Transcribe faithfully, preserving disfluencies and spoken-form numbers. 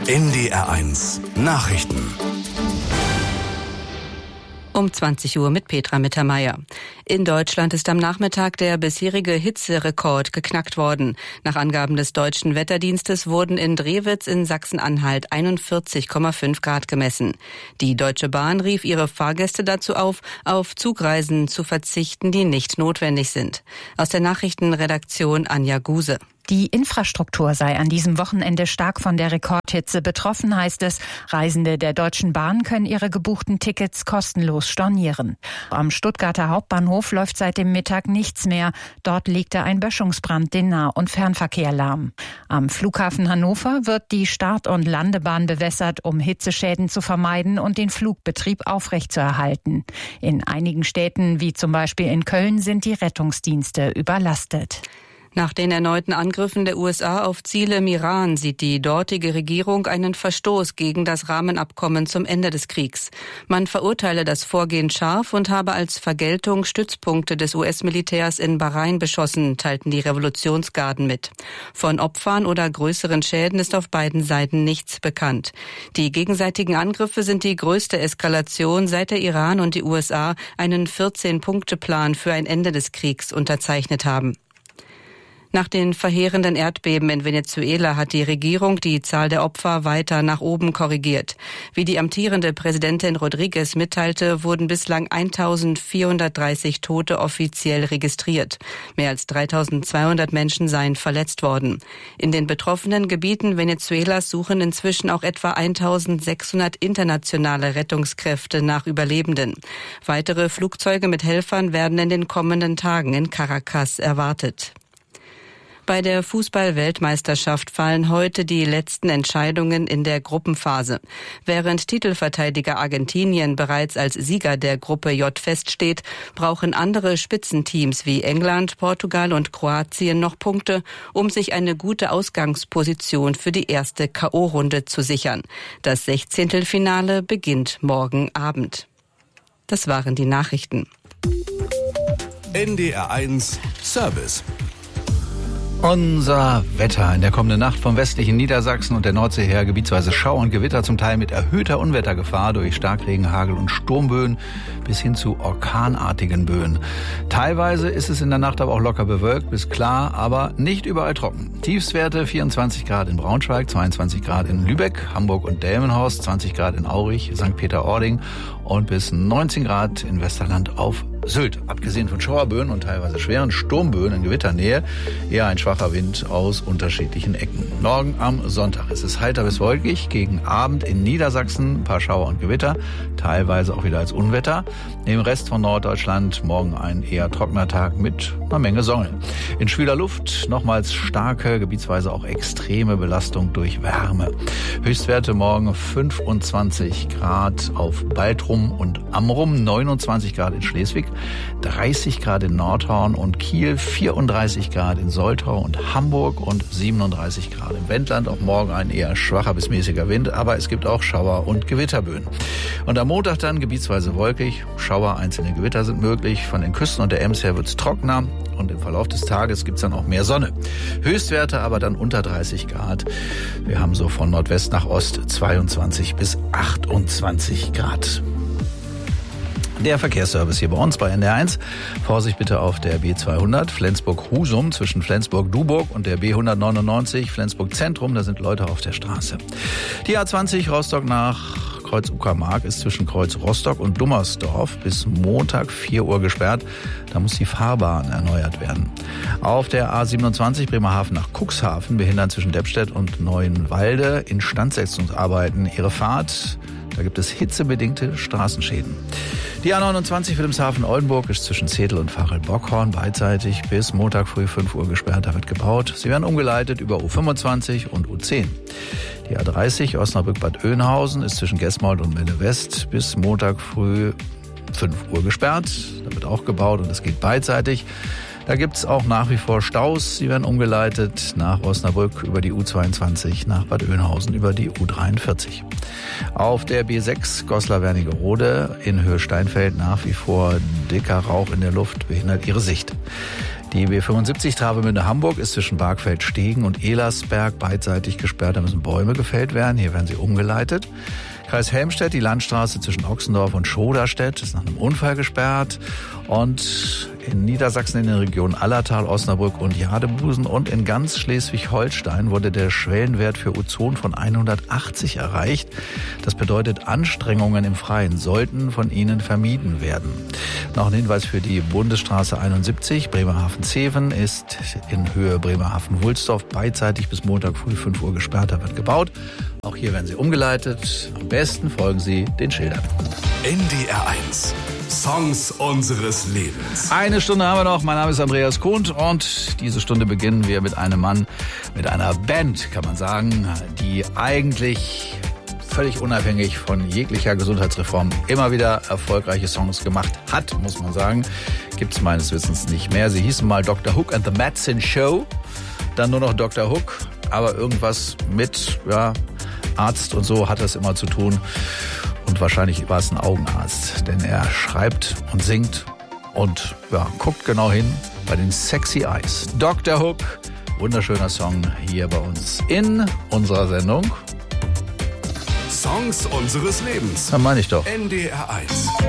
N D R eins Nachrichten. Um zwanzig Uhr mit Petra Mittermeier. In Deutschland ist am Nachmittag der bisherige Hitzerekord geknackt worden. Nach Angaben des Deutschen Wetterdienstes wurden in Drewitz in Sachsen-Anhalt einundvierzig Komma fünf Grad gemessen. Die Deutsche Bahn rief ihre Fahrgäste dazu auf, auf Zugreisen zu verzichten, die nicht notwendig sind. Aus der Nachrichtenredaktion Anja Guse. Die Infrastruktur sei an diesem Wochenende stark von der Rekordhitze betroffen, heißt es. Reisende der Deutschen Bahn können ihre gebuchten Tickets kostenlos stornieren. Am Stuttgarter Hauptbahnhof läuft seit dem Mittag nichts mehr. Dort legte ein Böschungsbrand den Nah- und Fernverkehr lahm. Am Flughafen Hannover wird die Start- und Landebahn bewässert, um Hitzeschäden zu vermeiden und den Flugbetrieb aufrechtzuerhalten. In einigen Städten, wie zum Beispiel in Köln, sind die Rettungsdienste überlastet. Nach den erneuten Angriffen der U S A auf Ziele im Iran sieht die dortige Regierung einen Verstoß gegen das Rahmenabkommen zum Ende des Kriegs. Man verurteile das Vorgehen scharf und habe als Vergeltung Stützpunkte des U S-Militärs in Bahrain beschossen, teilten die Revolutionsgarden mit. Von Opfern oder größeren Schäden ist auf beiden Seiten nichts bekannt. Die gegenseitigen Angriffe sind die größte Eskalation, seit der Iran und die U S A einen vierzehn-Punkte-Plan für ein Ende des Kriegs unterzeichnet haben. Nach den verheerenden Erdbeben in Venezuela hat die Regierung die Zahl der Opfer weiter nach oben korrigiert. Wie die amtierende Präsidentin Rodriguez mitteilte, wurden bislang eintausendvierhundertdreißig Tote offiziell registriert. Mehr als dreitausendzweihundert Menschen seien verletzt worden. In den betroffenen Gebieten Venezuelas suchen inzwischen auch etwa eintausendsechshundert internationale Rettungskräfte nach Überlebenden. Weitere Flugzeuge mit Helfern werden in den kommenden Tagen in Caracas erwartet. Bei der Fußball-Weltmeisterschaft fallen heute die letzten Entscheidungen in der Gruppenphase. Während Titelverteidiger Argentinien bereits als Sieger der Gruppe J feststeht, brauchen andere Spitzenteams wie England, Portugal und Kroatien noch Punkte, um sich eine gute Ausgangsposition für die erste K O-Runde zu sichern. Das Sechzehntelfinale beginnt morgen Abend. Das waren die Nachrichten. N D R eins Service. Unser Wetter in der kommenden Nacht vom westlichen Niedersachsen und der Nordsee her gebietsweise Schauer und Gewitter, zum Teil mit erhöhter Unwettergefahr durch Starkregen, Hagel und Sturmböen bis hin zu orkanartigen Böen. Teilweise ist es in der Nacht aber auch locker bewölkt bis klar, aber nicht überall trocken. Tiefstwerte vierundzwanzig Grad in Braunschweig, zweiundzwanzig Grad in Lübeck, Hamburg und Delmenhorst, zwanzig Grad in Aurich, Sankt Peter-Ording und bis neunzehn Grad in Westerland auf Sylt. Abgesehen von Schauerböen und teilweise schweren Sturmböen in Gewitternähe, eher ein schwacher Wind aus unterschiedlichen Ecken. Morgen am Sonntag ist es heiter bis wolkig, gegen Abend in Niedersachsen ein paar Schauer und Gewitter, teilweise auch wieder als Unwetter. Im Rest von Norddeutschland morgen ein eher trockener Tag mit einer Menge Sonne. In schwüler Luft nochmals starke, gebietsweise auch extreme Belastung durch Wärme. Höchstwerte morgen fünfundzwanzig Grad auf Baltrum und Amrum, neunundzwanzig Grad in Schleswig, dreißig Grad in Nordhorn und Kiel, vierunddreißig Grad in Soltau und Hamburg und siebenunddreißig Grad im Wendland. Auch morgen ein eher schwacher bis mäßiger Wind, aber es gibt auch Schauer- und Gewitterböen. Und am Montag dann gebietsweise wolkig, Schauer, einzelne Gewitter sind möglich. Von den Küsten und der Ems her wird es trockener und im Verlauf des Tages gibt es dann auch mehr Sonne. Höchstwerte aber dann unter dreißig Grad. Wir haben so von Nordwest nach Ost zweiundzwanzig bis achtundzwanzig Grad. Der Verkehrsservice hier bei uns bei N D R eins. Vorsicht bitte auf der B zweihundert Flensburg-Husum zwischen Flensburg-Duburg und der B hundertneunundneunzig Flensburg-Zentrum. Da sind Leute auf der Straße. Die A zwanzig Rostock nach Kreuz Uckermark ist zwischen Kreuz Rostock und Dummersdorf bis Montag vier Uhr gesperrt. Da muss die Fahrbahn erneuert werden. Auf der A siebenundzwanzig Bremerhaven nach Cuxhaven behindern zwischen Deppstedt und Neuenwalde Instandsetzungsarbeiten ihre Fahrt. Da gibt es hitzebedingte Straßenschäden. Die A neunundzwanzig Wilhelmshaven-Oldenburg ist zwischen Zetel und Varel-Bockhorn beidseitig bis Montag früh fünf Uhr gesperrt. Da wird gebaut. Sie werden umgeleitet über U fünfundzwanzig und U zehn. Die A dreißig Osnabrück-Bad Oeynhausen ist zwischen Gesmold und Melle West bis Montag früh fünf Uhr gesperrt. Da wird auch gebaut und es geht beidseitig. Da gibt es auch nach wie vor Staus. Sie werden umgeleitet nach Osnabrück über die U zweiundzwanzig, nach Bad Oeynhausen über die U dreiundvierzig. Auf der B sechs Goslar-Wernigerode in Höhe Steinfeld nach wie vor dicker Rauch in der Luft behindert ihre Sicht. Die B fünfundsiebzig Travemünde-Hamburg ist zwischen Bargfeld-Stegen und Ehlersberg beidseitig gesperrt. Da müssen Bäume gefällt werden. Hier werden sie umgeleitet. Kreis Helmstedt, die Landstraße zwischen Ochsendorf und Schoderstedt ist nach einem Unfall gesperrt. Und in Niedersachsen in den Regionen Allertal, Osnabrück und Jadebusen und in ganz Schleswig-Holstein wurde der Schwellenwert für Ozon von hundertachtzig erreicht. Das bedeutet, Anstrengungen im Freien sollten von Ihnen vermieden werden. Noch ein Hinweis für die Bundesstraße einundsiebzig, Bremerhaven-Zeven ist in Höhe Bremerhaven-Wulsdorf beidseitig bis Montag früh fünf Uhr gesperrt, da wird gebaut. Auch hier werden sie umgeleitet. Am besten folgen Sie den Schildern. N D R eins. Songs unseres Lebens. Eine Stunde haben wir noch. Mein Name ist Andreas Kuhn und diese Stunde beginnen wir mit einem Mann, mit einer Band, kann man sagen, die eigentlich völlig unabhängig von jeglicher Gesundheitsreform immer wieder erfolgreiche Songs gemacht hat, muss man sagen. Gibt's meines Wissens nicht mehr. Sie hießen mal Doktor Hook and the Medicine Show, dann nur noch Doktor Hook, aber irgendwas mit, ja, Arzt und so hat das immer zu tun. Und wahrscheinlich war es ein Augenarzt, denn er schreibt und singt und ja, guckt genau hin bei den Sexy Eyes. Doktor Hook, wunderschöner Song hier bei uns in unserer Sendung. Songs unseres Lebens. Das meine ich doch. N D R eins.